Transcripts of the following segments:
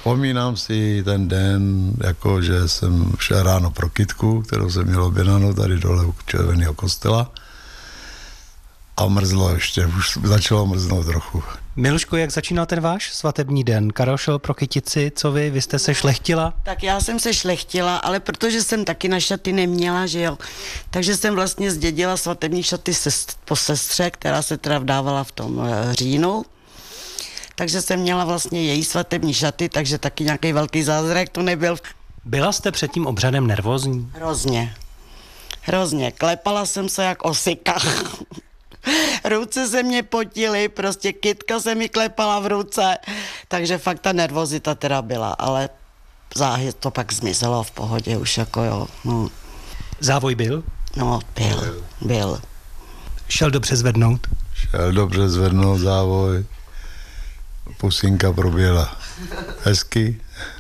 Vzpomínám si ten den, jako že jsem šel ráno pro kytku, kterou jsem měl objednanou tady dole u Červeného kostela. A mrzlo ještě, už začalo mrznout trochu. Miluško, jak začínal ten váš svatební den? Karel šel pro kytici, co vy jste se šlechtila? Tak já jsem se šlechtila, ale protože jsem taky na šaty neměla, že jo, takže jsem vlastně zdědila svatební šaty po sestře, která se teda vdávala v tom říjnu. Takže jsem měla vlastně její svatební šaty, takže taky nějaký velký zázrak to nebyl. Byla jste před tím obřadem nervózní? Hrozně. Klepala jsem se jak osika. Ruce se mě potily, prostě kytka se mi klepala v ruce, takže fakt ta nervozita teda byla, ale záhy to pak zmizelo v pohodě už jako jo. No. Závoj byl? No, byl. Šel dobře zvednout? Šel dobře zvednout závoj. Pusinka proběhla hezky,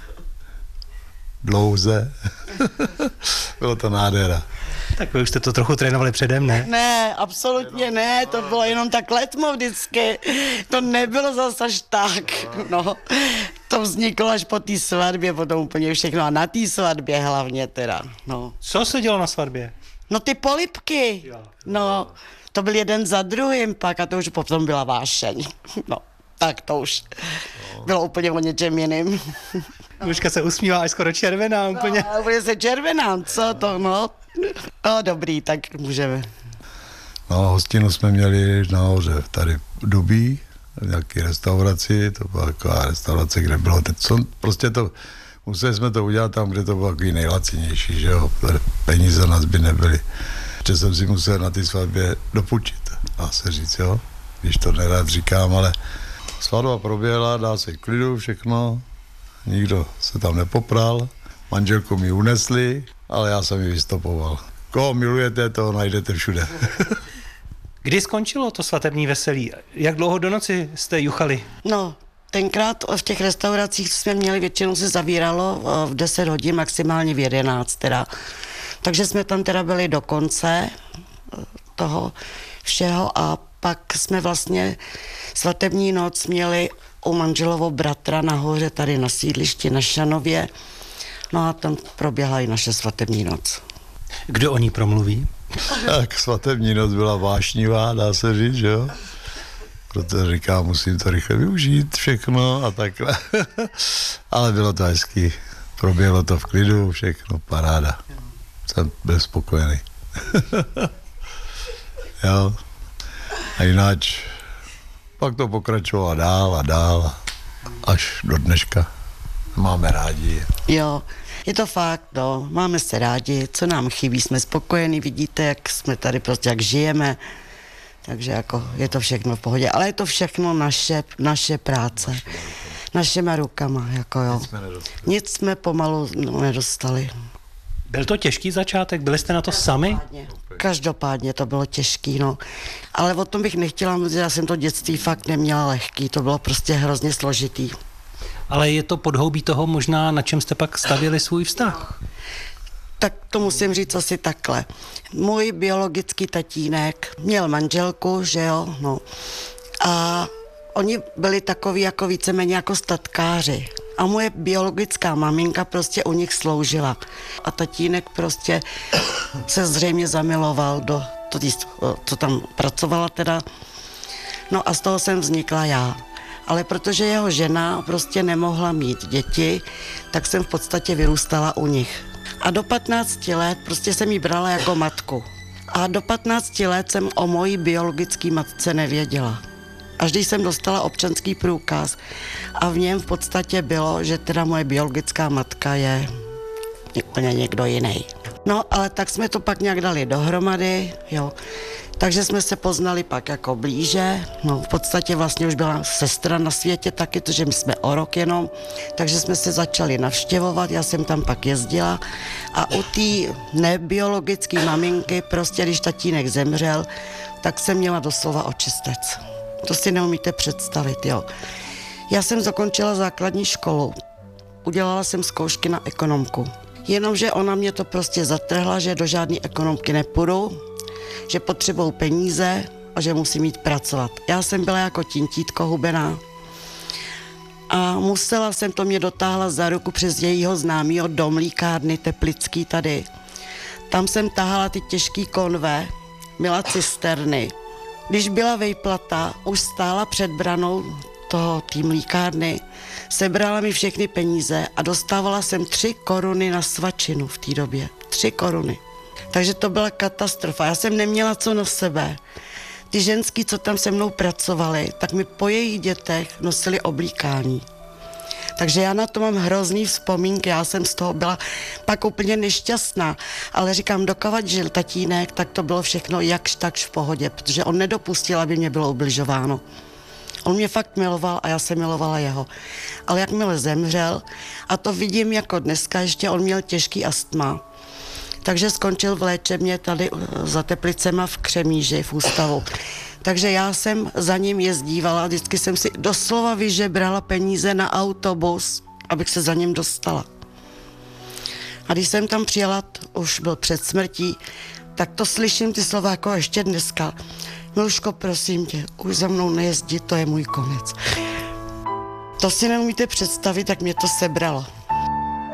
dlouze. Bylo to nádhera. Tak vy už jste to trochu trénovali předem, ne? Ne, absolutně ne, to bylo jenom tak letmo vždycky. To nebylo zase až tak, no. To vzniklo až po té svatbě, potom úplně všechno. A na té svatbě hlavně teda, no. Co se dělo na svatbě? No ty polibky, no. To byl jeden za druhým pak a to už potom byla vášeň, no. Tak to už bylo úplně o něčem jiným. Miluška se usmívá, až skoro červená úplně. No, úplně se červená, co to, no. No dobrý, tak můžeme. No, hostinu jsme měli nahoře tady v Dubí, v nějaké restauraci, to byla taková restaurace, kde bylo prostě to, museli jsme to udělat tam, kde to bylo takový nejlacinější, že jo, peníze nás by nebyly. Ještě jsem si musel na té svatbě dopučit, dá se říct, jo, když to nerad říkám, ale svatba proběhla, dá se klidu, všechno, nikdo se tam nepopral, manželku mi unesli, ale já jsem ji vystopoval. Koho milujete, toho najdete všude. Kdy skončilo to svatební veselí? Jak dlouho do noci jste juchali? No, tenkrát v těch restauracích jsme měli, většinou se zavíralo v 10 hodin, maximálně v 11 teda. Takže jsme tam teda byli do konce toho všeho a pak jsme vlastně svatební noc měli u manželovo bratra nahoře tady na sídlišti na Šanově. No a tam proběhla i naše svatební noc. Kdo o ní promluví? Tak svatební noc byla vášnivá, dá se říct, že jo? Proto říkám, musím to rychle využít všechno a takhle. Ale bylo to hezký. Proběhlo to v klidu, všechno, paráda. Jsem byl spokojený. Jo. A jinak pak to pokračovalo dál, až do dneška. Máme rádi. Jo, je to fakt, no, máme se rádi, co nám chybí, jsme spokojení, vidíte, jak jsme tady prostě, jak žijeme, takže jako je to všechno v pohodě, ale je to všechno naše práce, našima rukama, jako jo. Nic jsme pomalu nedostali. Byl to těžký začátek? Byli jste na to sami? Každopádně to bylo těžký, no. Ale o tom bych nechtěla mluvit, já jsem to dětství fakt neměla lehký, to bylo prostě hrozně složitý. Ale je to podhoubí toho možná, na čem jste pak stavěli svůj vztah? Tak to musím říct asi takhle. Můj biologický tatínek měl manželku, že jo, no. A oni byli takový jako víceméně jako statkáři. A moje biologická maminka prostě u nich sloužila. A tatínek prostě se zřejmě zamiloval do co tam pracovala teda. No a z toho jsem vznikla já. Ale protože jeho žena prostě nemohla mít děti, tak jsem v podstatě vyrůstala u nich. A do 15 let prostě jsem jí brala jako matku. A do 15 let jsem o mojí biologické matce nevěděla. Až když jsem dostala občanský průkaz a v něm v podstatě bylo, že teda moje biologická matka je úplně někdo jiný. No, ale tak jsme to pak nějak dali dohromady, jo. Takže jsme se poznali pak jako blíže, no v podstatě vlastně už byla sestra na světě taky, protože my jsme o rok jenom, takže jsme se začali navštěvovat, já jsem tam pak jezdila a u té nebiologické maminky prostě, když tatínek zemřel, tak jsem měla doslova očistec. To si neumíte představit, jo. Já jsem zakončila základní školu, udělala jsem zkoušky na ekonomku, jenomže ona mě to prostě zatrhla, že do žádné ekonomky nepůjdu, že potřebují peníze a že musím jít pracovat. Já jsem byla jako tintítko hubená A musela jsem, to mě dotáhla za ruku přes jejího známýho do mlýkárny Teplický tady. Tam jsem tahala ty těžký konve, měla cisterny. Když byla vejplata, už stála před branou té mlýkárny, sebrala mi všechny peníze a dostávala jsem 3 koruny na svačinu v té době. 3 koruny. Takže to byla katastrofa. Já jsem neměla co na sebe. Ty ženský, co tam se mnou pracovali, tak mi po jejich dětech nosili oblíkání. Takže já na to mám hrozný vzpomínky, já jsem z toho byla pak úplně nešťastná, ale říkám, dokovat žil tatínek, tak to bylo všechno jakž takž v pohodě, protože on nedopustil, aby mě bylo ubližováno. On mě fakt miloval a já jsem milovala jeho. Ale jakmile zemřel, a to vidím jako dneska, ještě on měl těžký astma, takže skončil v léčebně tady za Teplicema v Křemíži, v ústavu. Takže já jsem za ním jezdívala, vždycky jsem si doslova vyžebrala peníze na autobus, abych se za ním dostala. A když jsem tam přijela, už byl před smrtí, tak to slyším ty slova jako ještě dneska. Miluško, prosím tě, už za mnou nejezdí, to je můj konec. To si neumíte představit, jak mě to sebralo.